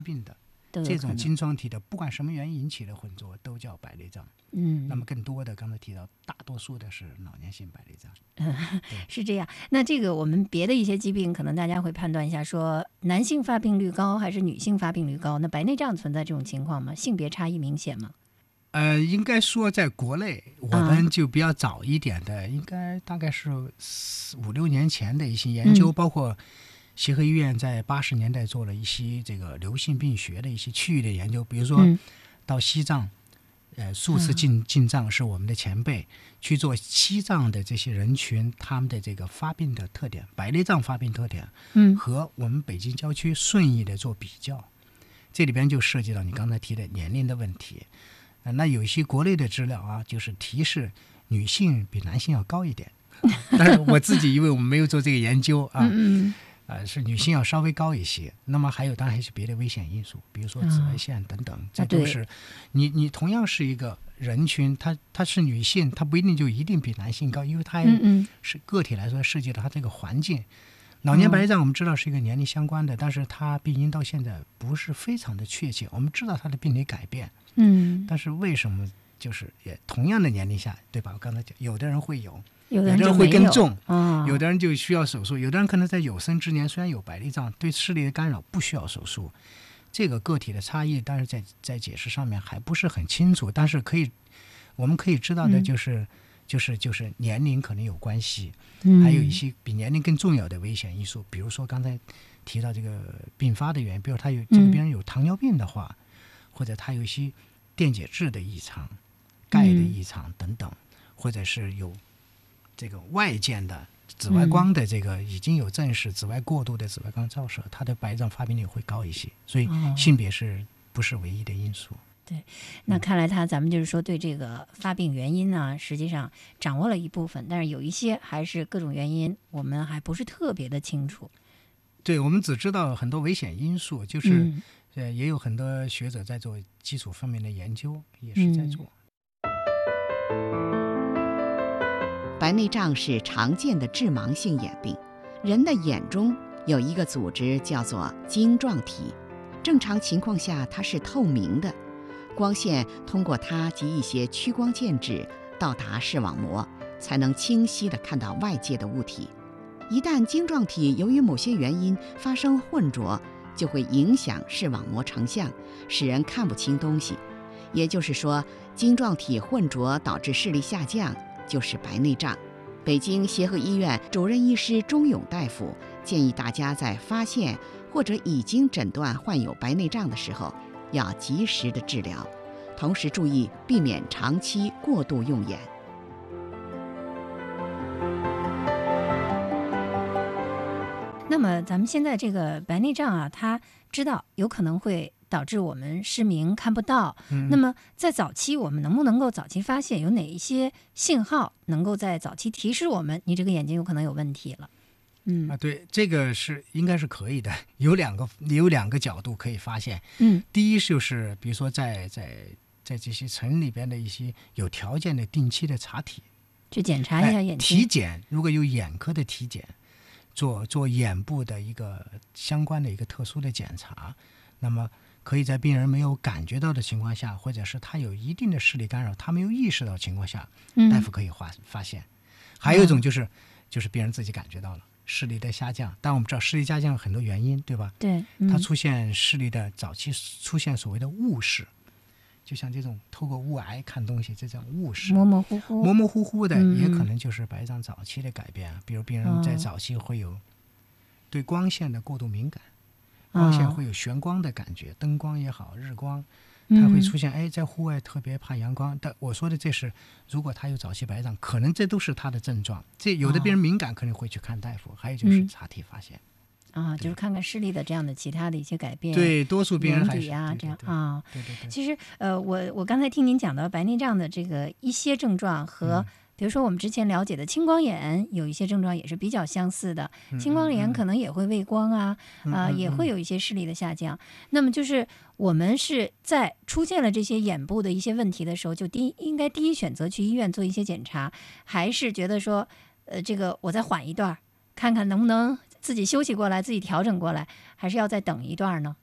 病的都有可能这种晶状体的，不管什么原因引起的混浊，都叫白内障。那么更多的刚才提到，大多数的是老年性白内障。 是这样。那这个我们别的一些疾病，可能大家会判断一下，说男性发病率高还是女性发病率高？那白内障存在这种情况吗？性别差异明显吗？ 应该说在国内，我们就比较早一点的，应该大概是5-6年前的一些研究，包括协和医院在80年代做了一些这个流行病学的一些区域的研究，比如说到西藏，数次进藏是我们的前辈去做西藏的这些人群他们的这个发病的特点，白内障发病特点，和我们北京郊区顺义的做比较，这里边就涉及到你刚才提的年龄的问题。那有一些国内的资料啊，就是提示女性比男性要高一点，但是我自己因为我们没有做这个研究啊，是女性要稍微高一些。那么还有当然还是别的危险因素，比如说紫外线等等，这都是你同样是一个人群，她是女性，她不一定就一定比男性高，因为她是个体来说涉及到她这个环境。老年白内障我们知道是一个年龄相关的，但是它病因到现在不是非常的确切。我们知道它的病理改变，但是为什么就是也同样的年龄下，对吧？我刚才讲，有的人会有的人会更重，有的人就需要手术，有的人可能在有生之年虽然有白内障，对视力的干扰不需要手术。这个个体的差异，但是在解释上面还不是很清楚，但是我们可以知道的就是年龄可能有关系，还有一些比年龄更重要的危险因素，比如说刚才提到这个并发的原因，比如他有这个病人有糖尿病的话，或者他有一些电解质的异常、钙的异常等等，或者是有这个外见的紫外光的这个已经有证实紫外过度的紫外光照射，它的白内障发病率会高一些，所以性别不是唯一的因素。 对，那看来咱们就是说对这个发病原因呢，实际上掌握了一部分，但是有一些还是各种原因我们还不是特别的清楚。 对，我们只知道很多危险因素，就是也有很多学者在做基础方面的研究，也是在做。 白内障是常见的致盲性眼病，人的眼中有一个组织叫做晶状体，正常情况下它是透明的，光线通过它及一些屈光介质到达视网膜，才能清晰地看到外界的物体。一旦晶状体由于某些原因发生混浊，就会影响视网膜成像，使人看不清东西。也就是说，晶状体混浊导致视力下降，就是白内障。北京协和医院主任医师钟勇大夫建议大家在发现或者已经诊断患有白内障的时候，要及时的治疗，同时注意避免长期过度用眼。 那么咱们现在这个白内障啊，它知道有可能会导致我们失明看不到，那么在早期我们能不能够早期发现，有哪一些信号能够在早期提示我们你这个眼睛有可能有问题了？ 对，这个应该是可以的，有两个角度可以发现。第一就是比如说在这些城里边的一些有条件的定期的查体， 去检查一下眼睛。 体检如果有眼科的体检，做眼部的一个相关的一个特殊的检查，那么可以在病人没有感觉到的情况下，或者是他有一定的视力干扰，他没有意识到的情况下，大夫可以发现。还有一种就是病人自己感觉到了视力的下降，但我们知道视力下降有很多原因，对吧？ 对， 它出现视力的早期出现所谓的雾视，就像这种透过雾霭看东西，这种雾视， 模模糊糊的，也可能就是白内障早期的改变。比如病人在早期会有对光线的过度敏感，光线会有眩光的感觉，灯光也好，日光，它会出现在户外特别怕阳光。但我说的这是如果他有早期白内障，可能这都是他的症状。这有的病人敏感可能会去看大夫，还有就是查体发现。 就是看看视力的这样的其他的一些改变。 对，多数病人还是这样啊。 对。 其实我刚才听您讲到白内障的这个一些症状和比如说我们之前了解的青光眼有一些症状也是比较相似的。青光眼可能也会畏光也会有一些视力的下降。那么就是我们是在出现了这些眼部的一些问题的时候，就应该第一选择去医院做一些检查，还是觉得说这个我再缓一段，看看能不能自己休息过来，自己调整过来，还是要再等一段呢？